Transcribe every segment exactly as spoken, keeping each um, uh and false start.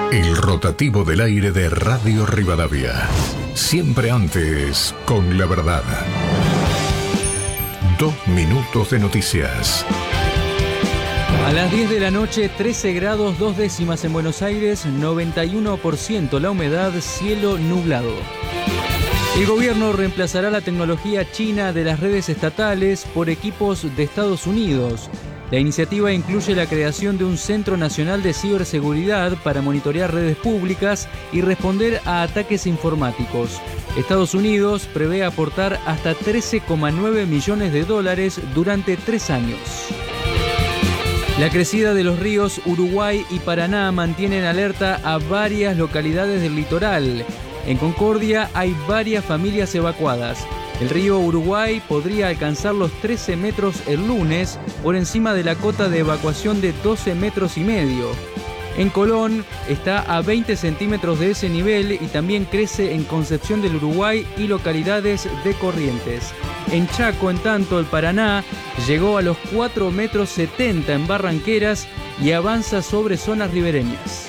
El rotativo del aire de Radio Rivadavia. Siempre antes, con la verdad. Dos minutos de noticias. A las diez de la noche, trece grados dos décimas en Buenos Aires, noventa y uno por ciento la humedad, cielo nublado. El gobierno reemplazará la tecnología china de las redes estatales por equipos de Estados Unidos. La iniciativa incluye la creación de un Centro Nacional de Ciberseguridad para monitorear redes públicas y responder a ataques informáticos. Estados Unidos prevé aportar hasta trece coma nueve millones de dólares durante tres años. La crecida de los ríos Uruguay y Paraná mantienen alerta a varias localidades del litoral. En Concordia hay varias familias evacuadas. El río Uruguay podría alcanzar los trece metros el lunes por encima de la cota de evacuación de doce metros y medio. En Colón está a veinte centímetros de ese nivel y también crece en Concepción del Uruguay y localidades de Corrientes. En Chaco, en tanto, el Paraná llegó a los cuatro metros setenta en Barranqueras y avanza sobre zonas ribereñas.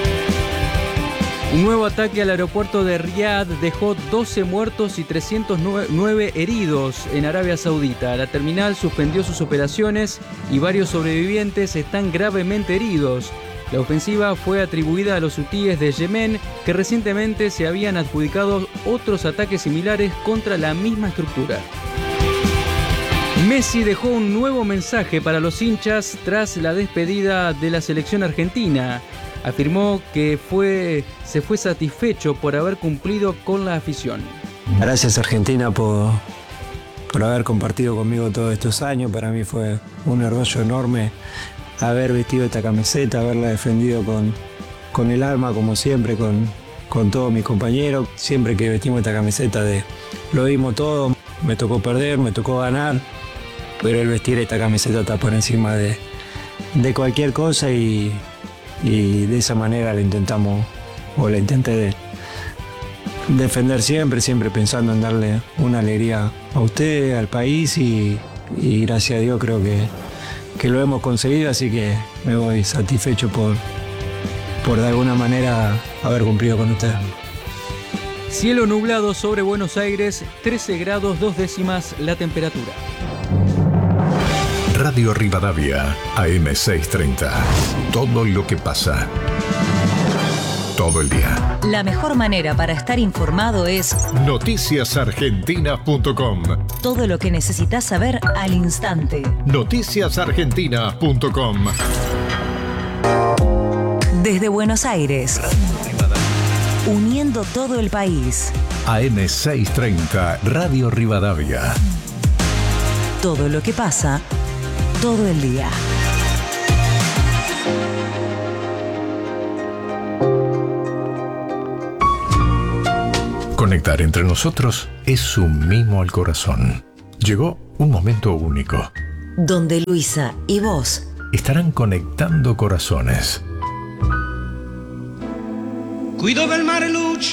Un nuevo ataque al aeropuerto de Riad dejó doce muertos y trescientos nueve heridos en Arabia Saudita. La terminal suspendió sus operaciones y varios sobrevivientes están gravemente heridos. La ofensiva fue atribuida a los hutíes de Yemen, que recientemente se habían adjudicado otros ataques similares contra la misma estructura. Messi dejó un nuevo mensaje para los hinchas tras la despedida de la selección argentina. Afirmó que fue, se fue satisfecho por haber cumplido con la afición. Gracias, Argentina, por, por haber compartido conmigo todos estos años. Para mí fue un orgullo enorme haber vestido esta camiseta, haberla defendido con, con el alma, como siempre, con, con todos mis compañeros. Siempre que vestimos esta camiseta de, lo dimos todo. Me tocó perder, me tocó ganar, pero el vestir esta camiseta está por encima de, de cualquier cosa y... y de esa manera la intentamos, o la intenté de defender siempre, siempre pensando en darle una alegría a usted, al país y, y gracias a Dios creo que, que lo hemos conseguido, así que me voy satisfecho por, por de alguna manera haber cumplido con usted. Cielo nublado sobre Buenos Aires, trece grados dos décimas la temperatura. Radio Rivadavia, A M seiscientos treinta. Todo lo que pasa. Todo el día. La mejor manera para estar informado es noticias argentinas punto com. Todo lo que necesitas saber al instante. noticias argentinas punto com. Desde Buenos Aires. Uniendo todo el país. A M seiscientos treinta, Radio Rivadavia. Todo lo que pasa todo el día. Conectar entre nosotros es un mimo al corazón. Llegó un momento único. Donde Luisa y vos estarán conectando corazones. Guido del Mare Luce.